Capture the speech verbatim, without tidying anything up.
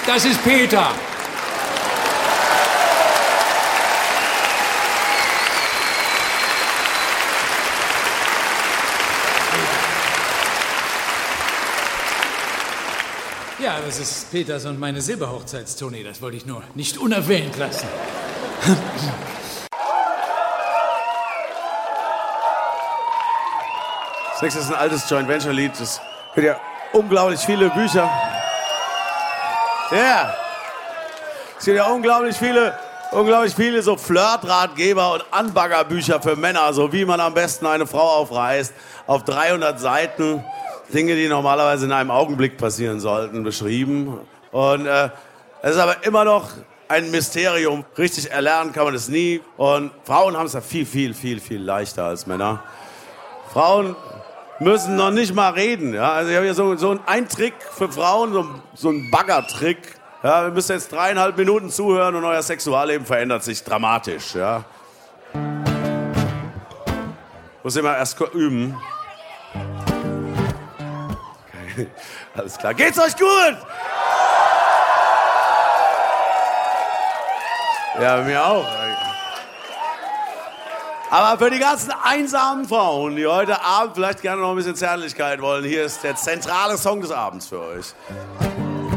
Das ist Peter. Ja, das ist Peters und meine Silberhochzeitstournee. Das wollte ich nur nicht unerwähnt lassen. Das nächste ist ein altes Joint Venture Lied. Es gibt ja unglaublich viele Bücher. Ja. Yeah. Es gibt ja unglaublich viele, unglaublich viele so Flirt-Ratgeber und Anbaggerbücher für Männer, so wie man am besten eine Frau aufreißt. Auf dreihundert Seiten. Dinge, die normalerweise in einem Augenblick passieren sollten, beschrieben. Und äh, es ist aber immer noch ein Mysterium. Richtig erlernen kann man es nie. Und Frauen haben es ja viel, viel, viel, viel leichter als Männer. Frauen müssen noch nicht mal reden. Ja? Also ich habe hier so, so einen Trick für Frauen, so, so ein Baggertrick. Ja, wir müssen jetzt dreieinhalb Minuten zuhören und euer Sexualleben verändert sich dramatisch. Ja? Muss immer erst üben. Alles klar. Geht's euch gut? Ja, mir auch. Aber für die ganzen einsamen Frauen, die heute Abend vielleicht gerne noch ein bisschen Zärtlichkeit wollen, hier ist der zentrale Song des Abends für euch.